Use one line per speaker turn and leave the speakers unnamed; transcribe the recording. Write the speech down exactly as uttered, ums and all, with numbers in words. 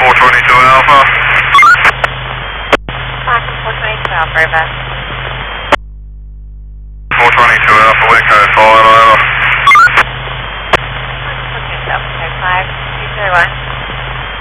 four twenty-two Alpha.
Falcon four twenty-two Alpha, over.
four twenty-two Alpha, wind code five, over.
Falcon four twenty-two Alpha, code five, two zero one.